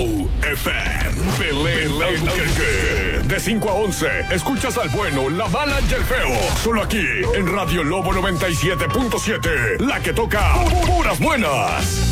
Wow FM. Belén Albuquerque. De 5 a 11, escuchas al bueno, la mala y el feo. Solo aquí, en Radio Lobo 97.7. La que toca puras buenas.